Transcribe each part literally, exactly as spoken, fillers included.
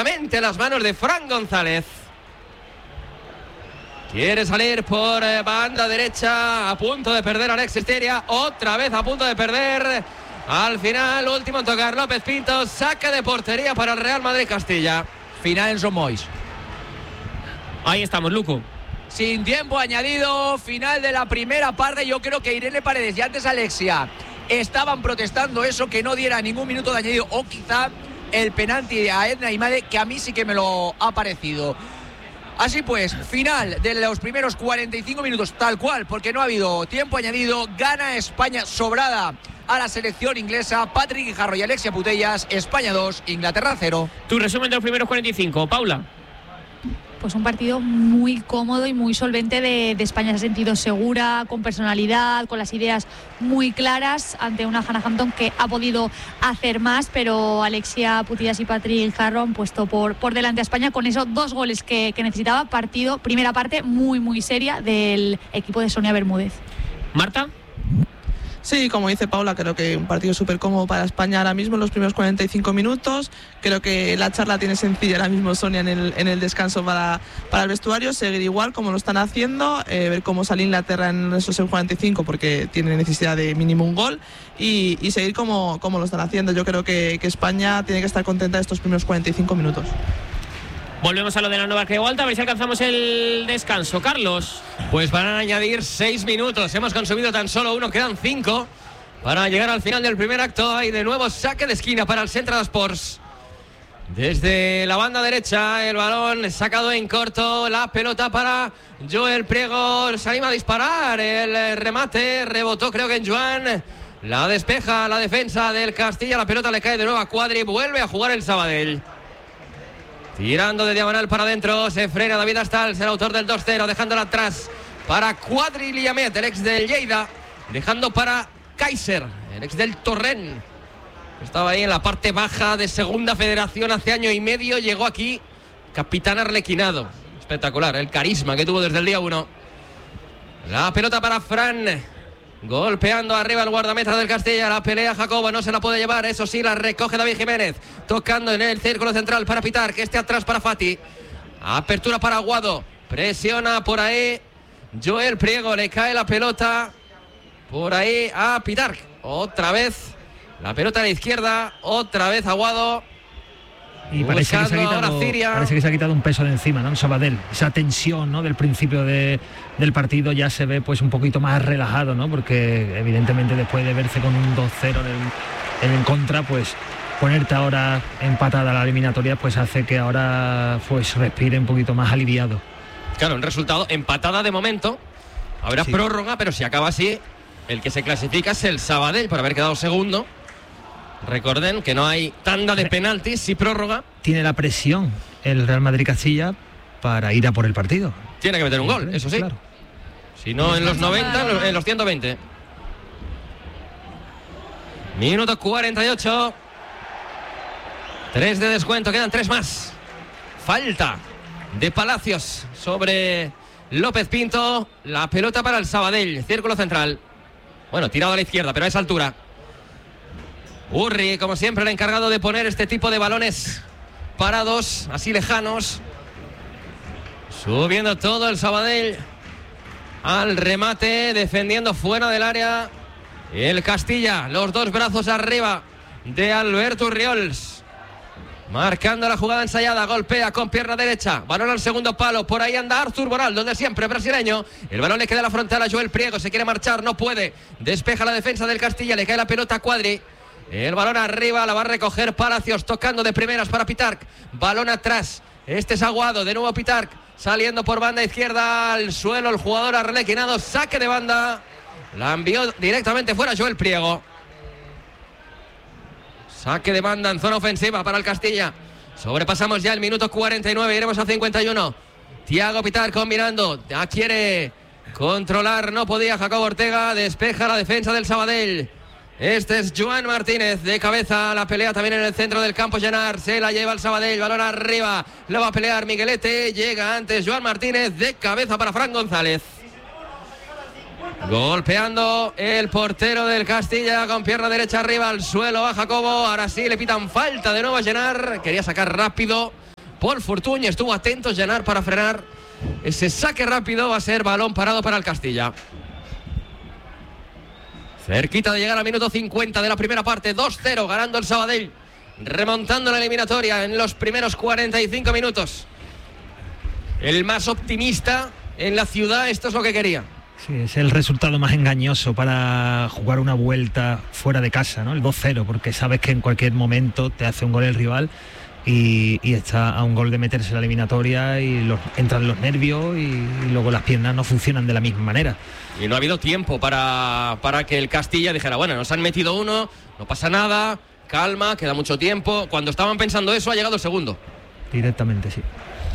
directamente a las manos de Fran González. Quiere salir por eh, banda derecha, a punto de perder Alexis Teria, otra vez a punto de perder. Al final, último en tocar López Pinto, saque de portería para el Real Madrid Castilla. Final en Somois. Ahí estamos, Luco. Sin tiempo añadido, final de la primera parte. Yo creo que Irene Paredes y antes Alexia estaban protestando eso, que no diera ningún minuto de añadido, o quizá el penalti a Edna Imade, que a mí sí que me lo ha parecido. Así pues, final de los primeros cuarenta y cinco minutos, tal cual, porque no ha habido tiempo añadido. Gana España sobrada a la selección inglesa. Patrick Guijarro y Alexia Putellas. España dos, Inglaterra cero. Tu resumen de los primeros cuarenta y cinco, Paula. Pues un partido muy cómodo y muy solvente de, de España. Se ha sentido segura, con personalidad, con las ideas muy claras ante una Hannah Hampton que ha podido hacer más, pero Alexia Putellas y Patrick Guijarro han puesto por, por delante a España con esos dos goles que, que necesitaba. Partido, primera parte muy muy seria del equipo de Sonia Bermúdez. Marta. Sí, como dice Paula, creo que un partido súper cómodo para España ahora mismo en los primeros cuarenta y cinco minutos. Creo que la charla tiene sencilla ahora mismo Sonia en el, en el descanso para, para el vestuario, seguir igual como lo están haciendo, eh, ver cómo sale Inglaterra en esos cuarenta y cinco porque tiene necesidad de mínimo un gol y, y seguir como, como lo están haciendo. Yo creo que, que España tiene que estar contenta de estos primeros cuarenta y cinco minutos. Volvemos a lo de la nueva Creu Alta, a ver si alcanzamos el descanso. Carlos. Pues van a añadir seis minutos. Hemos consumido tan solo uno, quedan cinco para llegar al final del primer acto. Y de nuevo saque de esquina para el Centre d'Esports. Desde la banda derecha, el balón sacado en corto. La pelota para Joel Priego. Se anima a disparar. El remate rebotó, creo que en Joan. La despeja la defensa del Castilla. La pelota le cae de nuevo a Cuadri. Vuelve a jugar el Sabadell. Tirando de diagonal para adentro, se frena David Astals, el autor del dos cero, dejándola atrás para Cuadri Liamet, el ex del Lleida, dejando para Kaiser, el ex del Torrent. Estaba ahí en la parte baja de Segunda Federación hace año y medio, llegó aquí capitán arlequinado. Espectacular, el carisma que tuvo desde el día uno. La pelota para Fran, golpeando arriba el guardameta del Castilla. La pelea Jacobo, no se la puede llevar. Eso sí, la recoge David Jiménez. Tocando en el círculo central para Pitar, que esté atrás para Fati. Apertura para Aguado. Presiona por ahí Joel Priego. Le cae la pelota por ahí a Pitar. Otra vez la pelota a la izquierda. Otra vez Aguado. Y parece que, se ha quitado, parece que se ha quitado un peso de encima, ¿no? En Sabadell, esa tensión, ¿no? Del principio de, del partido ya se ve pues un poquito más relajado, ¿no? Porque evidentemente después de verse con un dos cero en, en contra, pues ponerte ahora empatada la eliminatoria pues hace que ahora pues respire un poquito más aliviado. Claro, un resultado empatada de momento. Habrá sí. prórroga, pero si acaba así, el que se clasifica es el Sabadell por haber quedado segundo. Recorden que no hay tanda de penaltis y prórroga. Tiene la presión el Real Madrid Castilla para ir a por el partido. Tiene que meter un gol, eso sí. Claro. Si no en los noventa, en los ciento veinte. Minuto cuarenta y ocho. Tres de descuento, quedan tres más. Falta de Palacios sobre López Pinto. La pelota para el Sabadell, círculo central. Bueno, tirado a la izquierda, pero a esa altura. Urri, como siempre, el encargado de poner este tipo de balones parados, así lejanos. Subiendo todo el Sabadell al remate, defendiendo fuera del área el Castilla. Los dos brazos arriba de Alberto Urriols, marcando la jugada ensayada. Golpea con pierna derecha, balón al segundo palo. Por ahí anda Artur Boral, donde siempre, brasileño. El balón le queda a la frontal a Joel Priego, se quiere marchar, no puede. Despeja la defensa del Castilla, le cae la pelota a Cuadri. El balón arriba, la va a recoger Palacios, tocando de primeras para Pitarc. Balón atrás, este es Aguado, de nuevo Pitarc, saliendo por banda izquierda al suelo el jugador arlequinado. Saque de banda, la envió directamente fuera Joel Priego. Saque de banda en zona ofensiva para el Castilla. Sobrepasamos ya el minuto cuarenta y nueve, iremos a cincuenta y uno. Thiago Pitarc combinando, ya quiere controlar, no podía Jacobo Ortega, despeja la defensa del Sabadell. Este es Joan Martínez de cabeza, la pelea también en el centro del campo. Llenar, se la lleva el Sabadell, balón arriba, la va a pelear Miguelete, llega antes Joan Martínez de cabeza para Fran González. Golpeando el portero del Castilla con pierna derecha arriba al suelo a Jacobo. Ahora sí le pitan falta de nuevo a Llenar, quería sacar rápido Paul Fortuny. Estuvo atento Llanar para frenar ese saque rápido. Va a ser balón parado para el Castilla. Cerquita de llegar al minuto cincuenta de la primera parte. dos cero ganando el Sabadell, remontando la eliminatoria en los primeros cuarenta y cinco minutos. El más optimista en la ciudad, esto es lo que quería. Sí, es el resultado más engañoso para jugar una vuelta fuera de casa, ¿no? El dos cero, porque sabes que en cualquier momento te hace un gol el rival y, y está a un gol de meterse en la eliminatoria y los, entran los nervios y, y luego las piernas no funcionan de la misma manera. Y no ha habido tiempo para, para que el Castilla dijera, bueno, nos han metido uno, no pasa nada, calma, queda mucho tiempo. Cuando estaban pensando eso, ha llegado el segundo. Directamente, sí.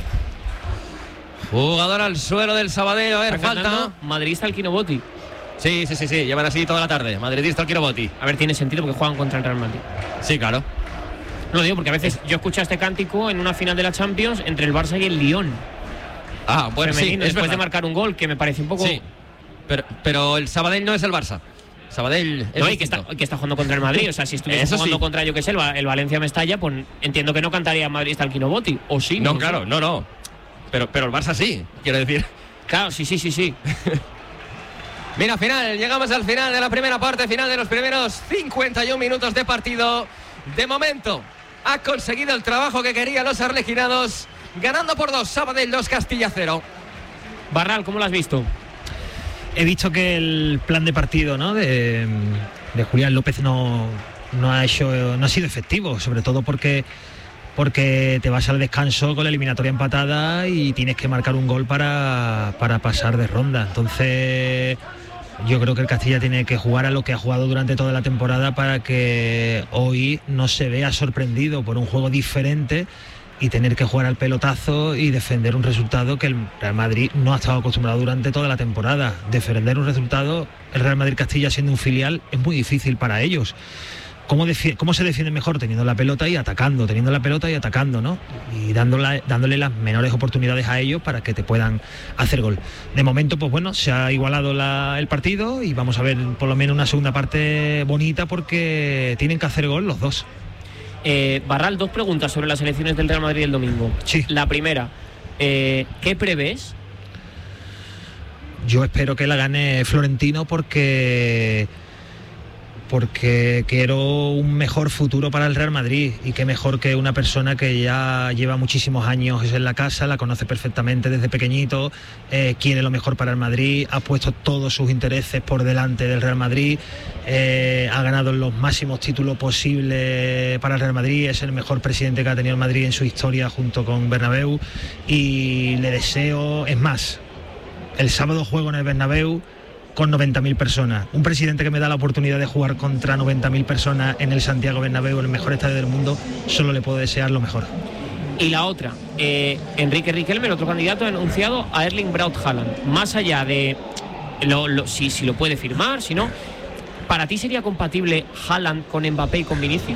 Jugador al suelo del Sabadell, a ver, falta. Madridista al Kinoboti. Sí, sí, sí, sí, llevan así toda la tarde. Madridista al Kinoboti. A ver, tiene sentido porque juegan contra el Real Madrid. Sí, claro. No lo digo porque a veces yo escuché este cántico en una final de la Champions entre el Barça y el Lyon. Ah, bueno, sí, después verdad. de marcar un gol que me parece un poco... Sí, pero, pero el Sabadell no es el Barça. Sabadell es no, y que está, que está jugando contra el Madrid. O sea, si estuviese Eso jugando sí. contra, yo que sé, el, el Valencia Mestalla, pues entiendo que no cantaría Madridista al Kinoboti. ¿O sí? No, no claro, sé. no, no. Pero, pero el Barça sí, quiero decir. Claro, sí, sí, sí, sí. Mira, final, llegamos al final de la primera parte, final de los primeros cincuenta y un minutos de partido. De momento, ha conseguido el trabajo que querían los arlequinados, ganando por dos, Sabadell dos, Castilla cero. Barral, ¿cómo lo has visto? He visto que el plan de partido, ¿no?, de, de Julián López no, no ha hecho, no ha sido efectivo, sobre todo porque porque te vas al descanso con la eliminatoria empatada y tienes que marcar un gol para, para pasar de ronda. Entonces yo creo que el Castilla tiene que jugar a lo que ha jugado durante toda la temporada para que hoy no se vea sorprendido por un juego diferente y tener que jugar al pelotazo y defender un resultado que el Real Madrid no ha estado acostumbrado durante toda la temporada. Defender un resultado, el Real Madrid-Castilla siendo un filial, es muy difícil para ellos. ¿Cómo, defi- ¿Cómo se defiende mejor? Teniendo la pelota y atacando, teniendo la pelota y atacando, ¿no? Y dándole, dándole las menores oportunidades a ellos para que te puedan hacer gol. De momento, pues bueno, se ha igualado la, el partido y vamos a ver por lo menos una segunda parte bonita porque tienen que hacer gol los dos. Eh, Barral, dos preguntas sobre las elecciones del Real Madrid el domingo. Sí. La primera, eh, ¿qué prevés? Yo espero que la gane Florentino porque... porque quiero un mejor futuro para el Real Madrid y qué mejor que una persona que ya lleva muchísimos años en la casa, la conoce perfectamente desde pequeñito, eh, quiere lo mejor para el Madrid, ha puesto todos sus intereses por delante del Real Madrid, eh, ha ganado los máximos títulos posibles para el Real Madrid, es el mejor presidente que ha tenido el Madrid en su historia junto con Bernabéu y le deseo, es más, el sábado juego en el Bernabéu con noventa mil personas. Un presidente que me da la oportunidad de jugar contra noventa mil personas en el Santiago Bernabéu, en el mejor estadio del mundo, solo le puedo desear lo mejor. Y la otra, eh, Enrique Riquelme, el otro candidato, ha anunciado a Erling Braut Haaland. Más allá de lo, lo, si, si lo puede firmar, si no, ¿para ti sería compatible Haaland con Mbappé y con Vinicius?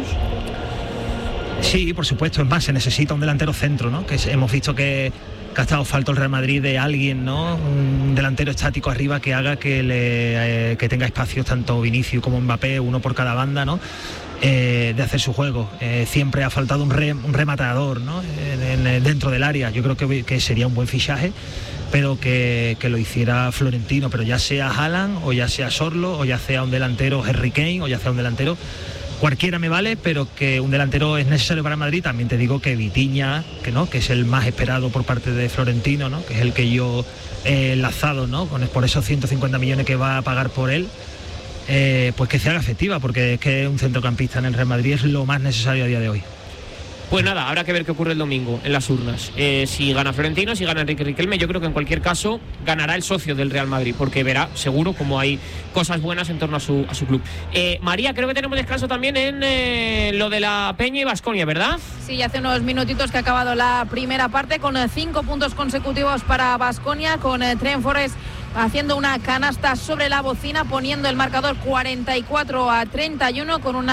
Sí, por supuesto. Es más, se necesita un delantero centro, ¿no? Que hemos visto que que ha estado falto el Real Madrid de alguien, ¿no? Un delantero estático arriba que haga que le eh, que tenga espacios tanto Vinicius como Mbappé, uno por cada banda, ¿no? Eh, de hacer su juego. Eh, siempre ha faltado un, re, un rematador, ¿no? En, en, dentro del área. Yo creo que, que sería un buen fichaje, pero que, que lo hiciera Florentino, pero ya sea Haaland o ya sea Sorlo o ya sea un delantero Harry Kane o ya sea un delantero cualquiera me vale, pero que un delantero es necesario para Madrid. También te digo que Vitinha, que no, que es el más esperado por parte de Florentino, ¿no? Que es el que yo he enlazado, ¿no? Con, por esos ciento cincuenta millones que va a pagar por él, eh, pues que se haga efectiva, porque es que un centrocampista en el Real Madrid es lo más necesario a día de hoy. Pues nada, habrá que ver qué ocurre el domingo en las urnas. Eh, si gana Florentino, si gana Enrique Riquelme, yo creo que en cualquier caso ganará el socio del Real Madrid, porque verá seguro como hay cosas buenas en torno a su, a su club. Eh, María, creo que tenemos descanso también en eh, lo de la Peña y Baskonia, ¿verdad? Sí, hace unos minutitos que ha acabado la primera parte con cinco puntos consecutivos para Baskonia, con eh, Trent Forrest haciendo una canasta sobre la bocina, poniendo el marcador cuarenta y cuatro a treinta y uno con una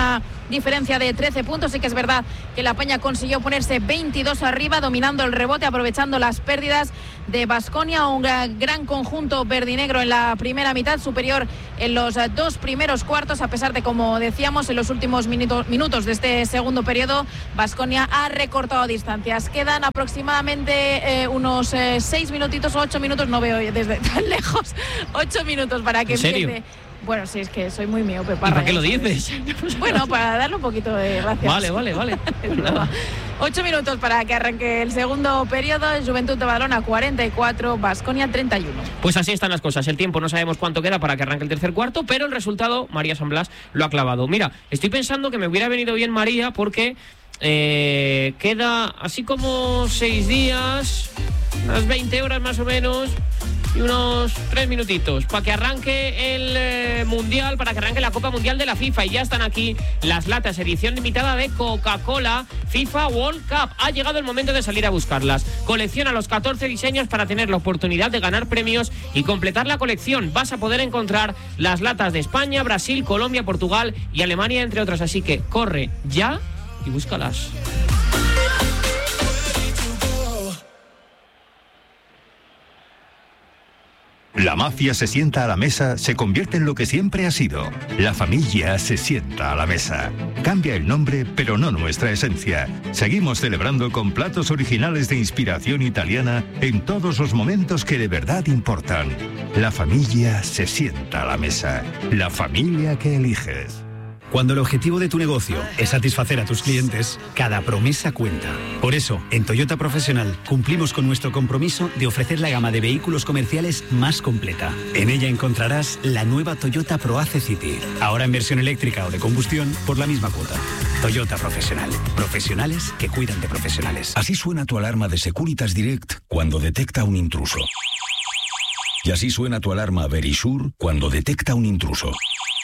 diferencia de trece puntos. Sí que es verdad que la Peña consiguió ponerse veintidós arriba, dominando el rebote, aprovechando las pérdidas de Baskonia. Un gran conjunto verdinegro en la primera mitad, superior en los dos primeros cuartos, a pesar de, como decíamos, en los últimos minutos, minutos de este segundo periodo, Baskonia ha recortado distancias. Quedan aproximadamente eh, unos eh, seis minutitos o ocho minutos, no veo desde tan lejos, ocho minutos para que ¿En serio? empiece. Bueno, sí, es que soy muy miope. ¿Y para qué lo dices? Bueno, para darle un poquito de gracias. Vale, vale, vale. Pues nada. Ocho minutos para que arranque el segundo periodo. Juventud de Badalona cuarenta y cuatro, Baskonia treinta y uno. Pues así están las cosas. El tiempo no sabemos cuánto queda para que arranque el tercer cuarto, pero el resultado, María San Blas lo ha clavado. Mira, estoy pensando que me hubiera venido bien María porque eh, queda así como seis días, unas veinte horas más o menos, y unos tres minutitos para que arranque el eh, Mundial, para que arranque la Copa Mundial de la FIFA. Y ya están aquí las latas, edición limitada de Coca-Cola FIFA World Cup. Ha llegado el momento de salir a buscarlas. Colecciona los catorce diseños para tener la oportunidad de ganar premios y completar la colección. Vas a poder encontrar las latas de España, Brasil, Colombia, Portugal y Alemania, entre otras. Así que corre ya y búscalas. La mafia se sienta a la mesa, se convierte en lo que siempre ha sido. La familia se sienta a la mesa. Cambia el nombre, pero no nuestra esencia. Seguimos celebrando con platos originales de inspiración italiana en todos los momentos que de verdad importan. La familia se sienta a la mesa. La familia que eliges. Cuando el objetivo de tu negocio es satisfacer a tus clientes, cada promesa cuenta. Por eso, en Toyota Profesional cumplimos con nuestro compromiso de ofrecer la gama de vehículos comerciales más completa. En ella encontrarás la nueva Toyota ProAce City, ahora en versión eléctrica o de combustión por la misma cuota. Toyota Profesional. Profesionales que cuidan de profesionales. Así suena tu alarma de Securitas Direct cuando detecta un intruso. Y así suena tu alarma Verisure cuando detecta un intruso.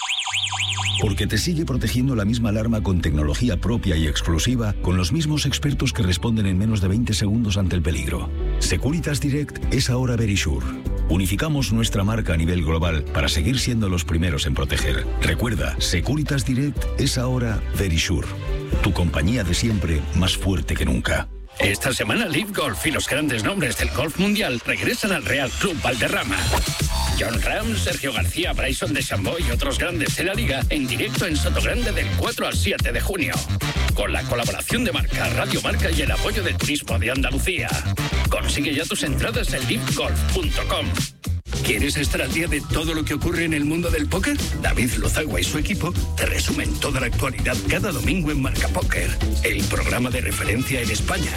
Porque te sigue protegiendo la misma alarma con tecnología propia y exclusiva, con los mismos expertos que responden en menos de veinte segundos ante el peligro. Securitas Direct es ahora Verisure. Unificamos nuestra marca a nivel global para seguir siendo los primeros en proteger. Recuerda, Securitas Direct es ahora Verisure. Tu compañía de siempre, más fuerte que nunca. Esta semana Live Golf y los grandes nombres del golf mundial regresan al Real Club Valderrama. John Ram, Sergio García, Bryson DeChambeau y otros grandes de la liga en directo en Sotogrande del cuatro al siete de junio. Con la colaboración de Marca, Radio Marca y el apoyo del Turismo de Andalucía. Consigue ya tus entradas en live golf punto com. ¿Quieres estar al día de todo lo que ocurre en el mundo del póker? David Lozagua y su equipo te resumen toda la actualidad cada domingo en Marca Póker, el programa de referencia en España.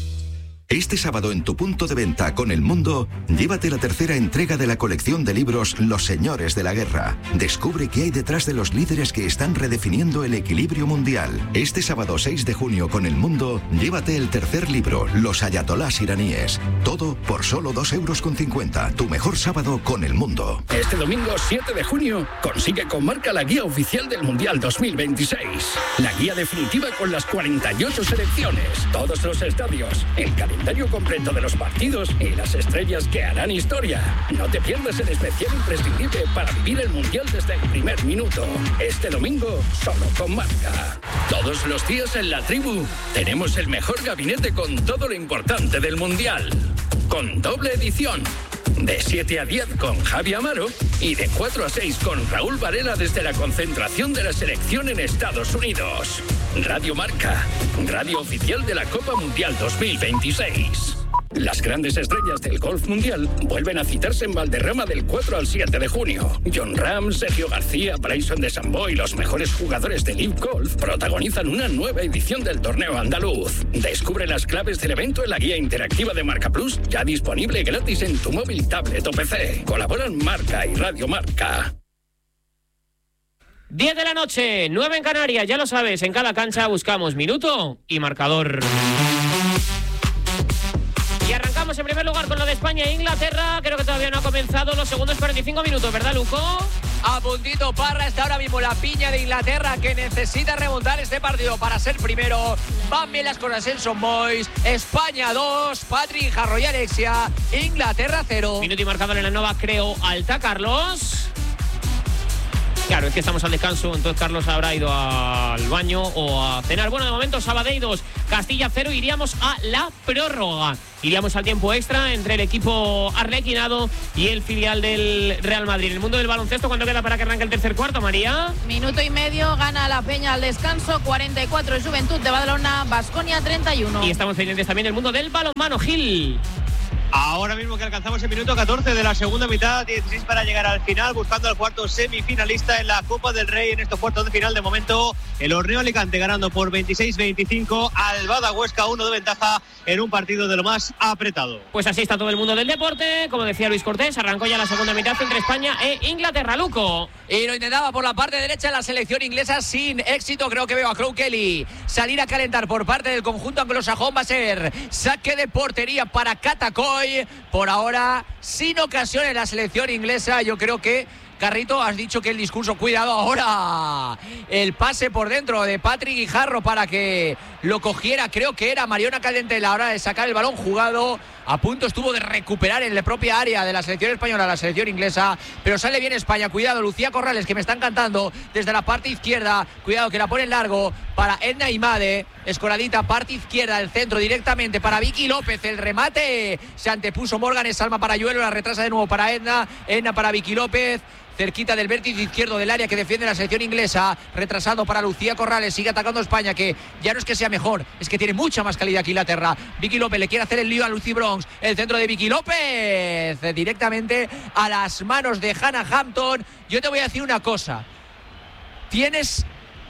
Este sábado en tu punto de venta con El Mundo, llévate la tercera entrega de la colección de libros Los Señores de la Guerra. Descubre qué hay detrás de los líderes que están redefiniendo el equilibrio mundial. Este sábado seis de junio con El Mundo, llévate el tercer libro, Los Ayatolás iraníes. Todo por solo dos euros con cincuenta. Tu mejor sábado con El Mundo. Este domingo siete de junio, consigue con Marca la guía oficial del Mundial dos mil veintiséis. La guía definitiva con las cuarenta y ocho selecciones, todos los estadios, el calendario completo de los partidos y las estrellas que harán historia. No te pierdas el especial imprescindible para vivir el Mundial desde el primer minuto. Este domingo, solo con Marca. Todos los días en La Tribu tenemos el mejor gabinete con todo lo importante del Mundial. Con doble edición. De siete a diez con Javi Amaro y de cuatro a seis con Raúl Varela desde la concentración de la selección en Estados Unidos. Radio Marca, radio oficial de la Copa Mundial dos mil veintiséis. Las grandes estrellas del golf mundial vuelven a citarse en Valderrama del cuatro al siete de junio. John Ram, Sergio García, Bryson DeChambeau y los mejores jugadores de Live Golf protagonizan una nueva edición del torneo andaluz. Descubre las claves del evento en la guía interactiva de Marca Plus, ya disponible gratis en tu móvil, tablet o P C. Colaboran Marca y Radio Marca. diez de la noche, nueve en Canarias, ya lo sabes, en cada cancha buscamos minuto y marcador. Y arrancamos en primer lugar con lo de España e Inglaterra. Creo que todavía no ha comenzado los segundos cuarenta y cinco minutos, ¿verdad, Luco? A puntito, Parra, está ahora mismo la piña de Inglaterra que necesita remontar este partido para ser primero. Van bien las cosas en Son Boys. España dos, Patrick Jarro y Alexia. Inglaterra cero. Minuto y marcador en la nueva, creo, alta, Carlos. Claro, es que estamos al descanso, entonces Carlos habrá ido al baño o a cenar. Bueno, de momento Sabadell dos, Castilla cero, iríamos a la prórroga. Iríamos al tiempo extra entre el equipo arlequinado y el filial del Real Madrid. En el mundo del baloncesto, ¿cuánto queda para que arranque el tercer cuarto, María? Minuto y medio, gana la Peña al descanso, cuarenta y cuatro Juventud de Badalona, Baskonia treinta y uno. Y estamos pendientes también del mundo del balonmano, Gil. Ahora mismo que alcanzamos el minuto catorce de la segunda mitad, dieciséis para llegar al final, buscando al cuarto semifinalista en la Copa del Rey en estos cuartos de final. De momento, el Horneo Alicante ganando por veintiséis veinticinco al Bada Huesca, uno de ventaja en un partido de lo más apretado. Pues así está todo el mundo del deporte. Como decía Luis Cortés, arrancó ya la segunda mitad entre España e Inglaterra. Luco. Y lo intentaba por la parte derecha la selección inglesa sin éxito. Creo que veo a Crow Kelly salir a calentar por parte del conjunto anglosajón. Va a ser saque de portería para Catacoy. Por ahora, sin ocasión en la selección inglesa. Yo creo que, Carrito, has dicho que el discurso, cuidado ahora, el pase por dentro de Patrick Guijarro para que lo cogiera, creo que era Mariona Caldentey a la hora de sacar el balón jugado. A punto estuvo de recuperar en la propia área de la selección española, la selección inglesa, pero sale bien España. Cuidado, Lucía Corrales, que me están cantando desde la parte izquierda. Cuidado, que la pone en largo para Edna Imade. Escoradita, parte izquierda, el centro directamente para Vicky López. El remate se antepuso Morgan, es Salma Parayuelo, la retrasa de nuevo para Edna. Edna para Vicky López. Cerquita del vértice izquierdo del área que defiende la selección inglesa, retrasado para Lucía Corrales, sigue atacando a España, que ya no es que sea mejor, es que tiene mucha más calidad que Inglaterra. Vicky López le quiere hacer el lío a Lucy Bronx, el centro de Vicky López, directamente a las manos de Hannah Hampton. Yo te voy a decir una cosa, tienes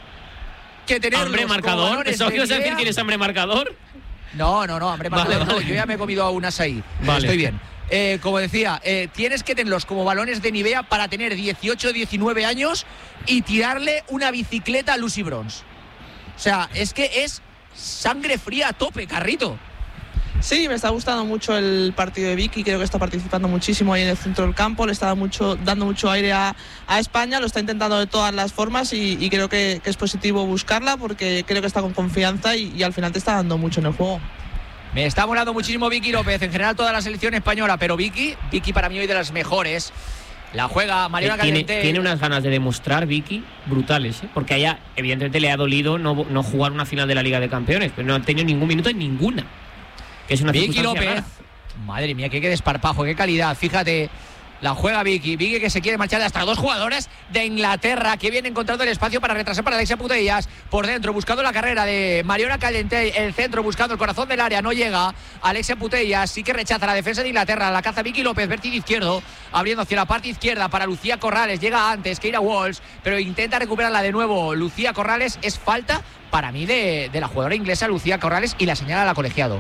que tener hambre marcador. ¿Eso quiero decir, tienes hambre marcador? No, no, no, hambre marcador. Vale, vale. Yo ya me he comido unas ahí, vale. Estoy bien. Eh, como decía, eh, tienes que tenerlos como balones de Nivea para tener dieciocho, diecinueve años y tirarle una bicicleta a Lucy Bronx. O sea, es que es sangre fría a tope, Carrito. Sí, me está gustando mucho el partido de Vicky, creo que está participando muchísimo ahí en el centro del campo, le está mucho, dando mucho aire a, a España, lo está intentando de todas las formas y, y creo que, que es positivo buscarla porque creo que está con confianza y, y al final te está dando mucho en el juego. Me está molando muchísimo Vicky López, en general toda la selección española, pero Vicky, Vicky para mí hoy de las mejores. La juega Mariona Caldentey. Tiene, tiene unas ganas de demostrar, Vicky, brutales, ¿eh? Porque a ella evidentemente le ha dolido no, no jugar una final de la Liga de Campeones, pero no ha tenido ningún minuto en ninguna. Que es una Vicky López, rara. Madre mía, qué, qué desparpajo, qué calidad, fíjate. La juega Vicky, Vicky que se quiere marchar de hasta dos jugadores de Inglaterra que vienen encontrando el espacio para retrasar para Alexia Putellas. Por dentro, buscando la carrera de Mariona Caldentey, el centro buscando el corazón del área, no llega. Alexia Putellas sí que rechaza la defensa de Inglaterra, la caza Vicky López, vértice izquierdo, abriendo hacia la parte izquierda para Lucía Corrales, llega antes Keira Walsh, pero intenta recuperarla de nuevo Lucía Corrales. Es falta para mí de, de la jugadora inglesa Lucía Corrales y la señala a la colegiado.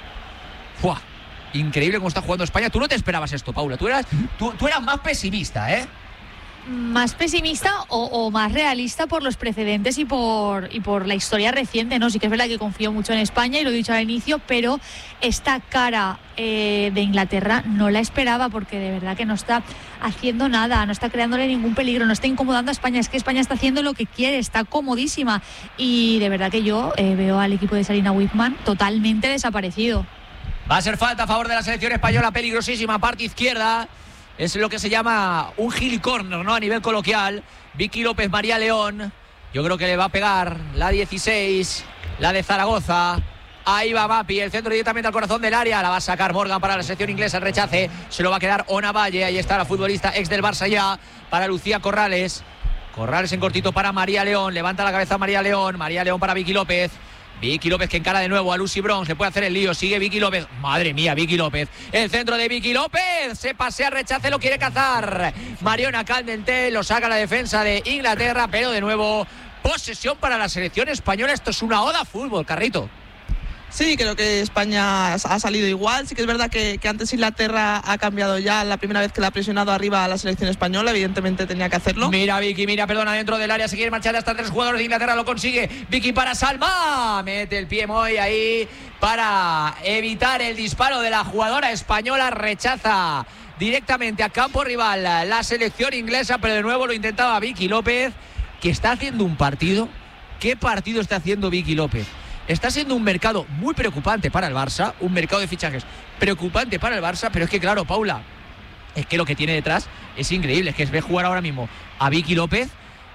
¡Fua! Increíble cómo está jugando España. Tú no te esperabas esto, Paula. Tú eras, tú, tú eras más pesimista, ¿eh? Más pesimista o, o más realista por los precedentes y por, y por la historia reciente, ¿no? Sí que es verdad que confío mucho en España y lo he dicho al inicio, pero esta cara eh, de Inglaterra no la esperaba porque de verdad que no está haciendo nada, no está creándole ningún peligro, no está incomodando a España. Es que España está haciendo lo que quiere, está comodísima y de verdad que yo eh, veo al equipo de Sarina Wiegman totalmente desaparecido. Va a ser falta a favor de la selección española, peligrosísima, parte izquierda. Es lo que se llama un heel corner, ¿no? A nivel coloquial. Vicky López, María León. Yo creo que le va a pegar la dieciséis, la de Zaragoza. Ahí va Mapi, el centro directamente al corazón del área. La va a sacar Morgan para la selección inglesa, el rechace. Se lo va a quedar Ona Valle. Ahí está la futbolista ex del Barça ya. Para Lucía Corrales. Corrales en cortito para María León. Levanta la cabeza María León. María León para Vicky López. Vicky López que encara de nuevo a Lucy Bronx, le puede hacer el lío, sigue Vicky López, madre mía, Vicky López, el centro de Vicky López, se pasea, rechace, lo quiere cazar Mariona Caldentey, lo saca la defensa de Inglaterra, pero de nuevo posesión para la selección española. Esto es una oda a fútbol, Carrito. Sí, creo que España ha salido igual. Sí que es verdad que, que antes Inglaterra ha cambiado ya. La primera vez que la ha presionado arriba a la selección española, evidentemente tenía que hacerlo. Mira Vicky, mira, perdona, dentro del área se quiere marchar hasta tres jugadores de Inglaterra, lo consigue Vicky para Salma, mete el pie muy ahí para evitar el disparo de la jugadora española, rechaza directamente a campo rival la selección inglesa, pero de nuevo lo intentaba Vicky López, que está haciendo un partido. ¿Qué partido está haciendo Vicky López? Está siendo un mercado muy preocupante para el Barça, un mercado de fichajes preocupante para el Barça, pero es que claro, Paula, es que lo que tiene detrás es increíble, es que es ver jugar ahora mismo a Vicky López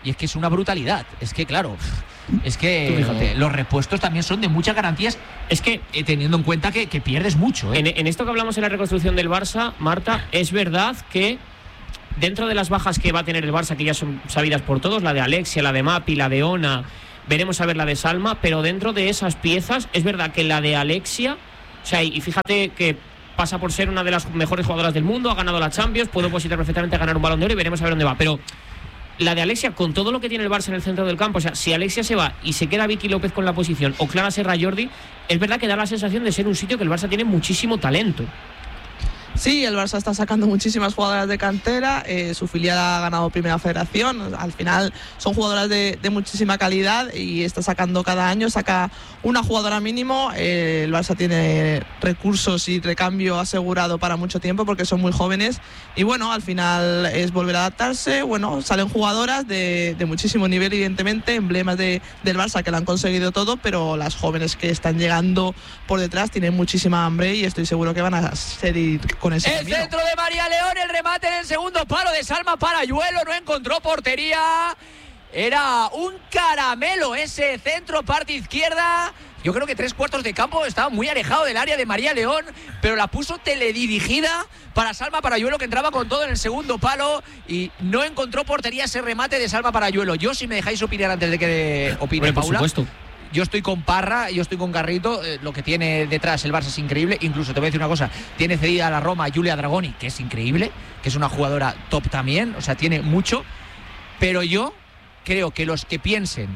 y es que es una brutalidad. Es que, claro, es que eh, los repuestos también son de muchas garantías. Es que, eh, teniendo en cuenta que, que pierdes mucho. ¿eh? En, en esto que hablamos en la reconstrucción del Barça, Marta, es verdad que dentro de las bajas que va a tener el Barça, que ya son sabidas por todos, la de Alexia, la de Mapi, la de Ona, veremos a ver la de Salma, pero dentro de esas piezas, es verdad que la de Alexia, o sea, y fíjate que pasa por ser una de las mejores jugadoras del mundo, ha ganado la Champions, puede posibilitar perfectamente a ganar un Balón de Oro y veremos a ver dónde va, pero la de Alexia, con todo lo que tiene el Barça en el centro del campo, o sea, si Alexia se va y se queda Vicky López con la posición o Clara Serra Jordi, es verdad que da la sensación de ser un sitio que el Barça tiene muchísimo talento. Sí, el Barça está sacando muchísimas jugadoras de cantera, eh, su filial ha ganado Primera Federación, al final son jugadoras de, de muchísima calidad y está sacando cada año, saca una jugadora mínimo, eh, el Barça tiene recursos y recambio asegurado para mucho tiempo porque son muy jóvenes y bueno, al final es volver a adaptarse, bueno, salen jugadoras de, de muchísimo nivel evidentemente, emblemas de, del Barça que lo han conseguido todo, pero las jóvenes que están llegando por detrás tienen muchísima hambre y estoy seguro que van a seguir con ese El camino. centro de María León, el remate en el segundo palo de Salma Parayuelo, no encontró portería. Era un caramelo ese centro, parte izquierda. Yo creo que tres cuartos de campo estaba muy alejado del área de María León, pero la puso teledirigida para Salma Parayuelo, que entraba con todo en el segundo palo y no encontró portería ese remate de Salma Parayuelo. Yo, si me dejáis opinar antes de que opine Bueno, por Paula, supuesto. yo estoy con Parra, yo estoy con Garrito, eh, lo que tiene detrás el Barça es increíble, incluso te voy a decir una cosa, tiene cedida a la Roma Giulia Dragoni, que es increíble, que es una jugadora top también, o sea, tiene mucho, pero yo creo que los que piensen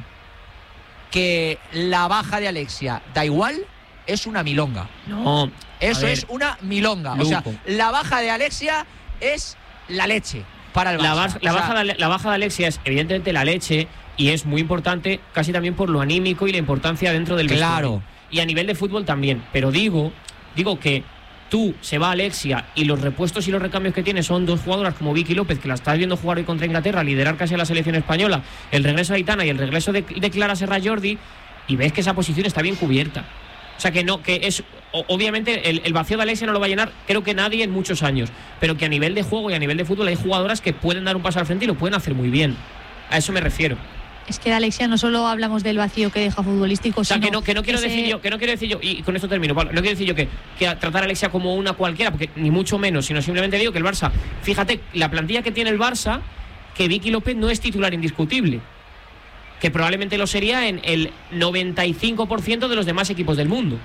que la baja de Alexia da igual, es una milonga. No, eso ver, es una milonga, Lupo. o sea, la baja de Alexia es la leche para el Barça. La, bar, la, o sea, baja de, la baja de Alexia es evidentemente la leche y es muy importante casi también por lo anímico y la importancia dentro del Claro. vestuario. Y a nivel de fútbol también. Pero digo, digo que tú se va Alexia y los repuestos y los recambios que tiene son dos jugadoras como Vicky López, que la estás viendo jugar hoy contra Inglaterra, liderar casi a la selección española, el regreso de Aitana y el regreso de, de Clara Serra Jordi, y ves que esa posición está bien cubierta. O sea que no, que es obviamente el, el vacío de Alexia no lo va a llenar, creo que nadie en muchos años, pero que a nivel de juego y a nivel de fútbol hay jugadoras que pueden dar un paso al frente y lo pueden hacer muy bien. A eso me refiero. Es que de Alexia no solo hablamos del vacío que deja futbolístico, o sea, sino que no, que no quiero ese... decir yo, que no quiero decir yo, y con esto termino, Pablo, no quiero decir yo que, que tratar a Alexia como una cualquiera, porque ni mucho menos, sino simplemente digo que el Barça, fíjate, la plantilla que tiene el Barça, que Vicky López no es titular indiscutible, que probablemente lo sería en el noventa y cinco por ciento de los demás equipos del mundo.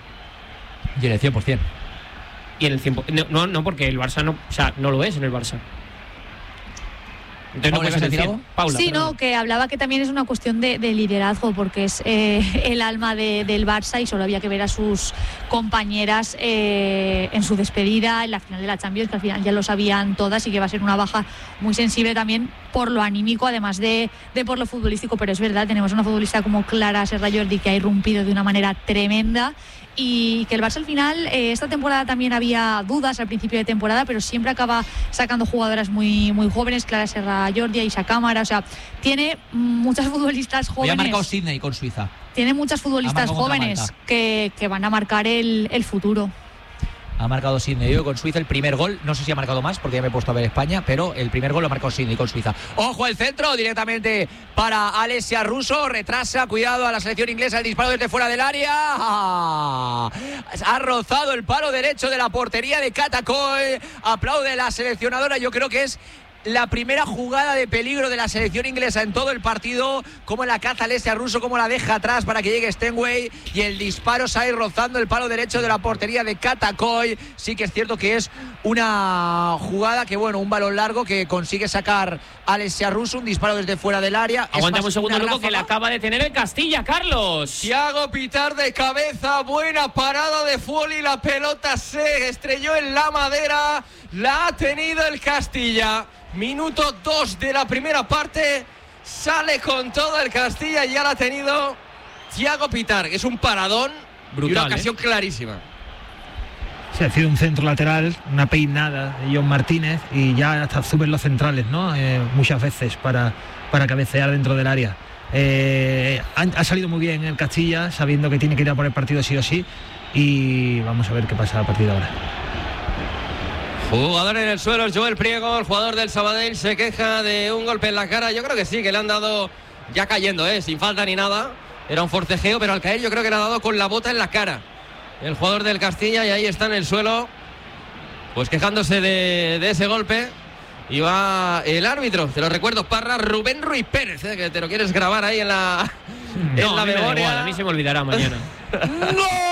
Y en el cien por ciento. Y en el cien por ciento. No, no, porque el Barça no, o sea, no lo es en el Barça. Entonces, no puedes decir algo? Paula, sí, perdón. no, que hablaba que también es una cuestión de, de liderazgo, porque es eh, el alma de, del Barça y solo había que ver a sus compañeras eh, en su despedida, en la final de la Champions, que al final ya lo sabían todas y que va a ser una baja muy sensible también por lo anímico, además de, de por lo futbolístico, pero es verdad, tenemos una futbolista como Clara Serra Jordi que ha irrumpido de una manera tremenda y que el Barça al final, eh, esta temporada también había dudas al principio de temporada, pero siempre acaba sacando jugadoras muy, muy jóvenes, Clara Serra Jordi, Isa Cámara, o sea, tiene muchas futbolistas jóvenes. Hoy ha marcado Sydney con Suiza. Tiene muchas futbolistas jóvenes que, que van a marcar el, el futuro. Ha marcado Sydney con Suiza el primer gol. No sé si ha marcado más porque ya me he puesto a ver España, pero el primer gol lo ha marcado Sydney con Suiza. Ojo el centro directamente para Alessia Russo. Retrasa, cuidado a la selección inglesa. El disparo desde fuera del área. ¡Ah! Ha rozado el palo derecho de la portería de Catacoy. Aplaude la seleccionadora. Yo creo que es la primera jugada de peligro de la selección inglesa en todo el partido, como la caza Alessia Russo, como la deja atrás para que llegue Stenway y el disparo sale rozando el palo derecho de la portería de Catacoy. Sí que es cierto que es una jugada que, bueno, un balón largo que consigue sacar Alessia Russo, un disparo desde fuera del área. Aguantamos un segundo, luego que la acaba de tener el Castilla, Carlos. Thiago Pitar de cabeza, buena parada de Foley, la pelota se estrelló en la madera, la ha tenido el Castilla. Minuto dos de la primera parte, sale con todo el Castilla y ya la ha tenido Thiago Pitar. Es un paradón brutal, y una ocasión ¿eh? clarísima. Se ha sido un centro lateral, una peinada de John Martínez y ya hasta suben los centrales, ¿no? Eh, muchas veces para, para cabecear dentro del área. Eh, ha, ha salido muy bien el Castilla, sabiendo que tiene que ir a por el partido sí o sí, y vamos a ver qué pasa a partir de ahora. Jugador en el suelo, Joel Priego, el jugador del Sabadell, se queja de un golpe en la cara. Yo creo que sí, que le han dado ya cayendo, ¿eh? Sin falta ni nada. Era un forcejeo, pero al caer yo creo que le ha dado con la bota en la cara el jugador del Castilla, y ahí está en el suelo, pues quejándose de, de ese golpe. Y va el árbitro, te lo recuerdo, Parra, Rubén Ruiz Pérez, ¿eh? Que te lo quieres grabar ahí en la, no, en la a mí me da memoria. igual, a mí se me olvidará mañana. ¡Gol!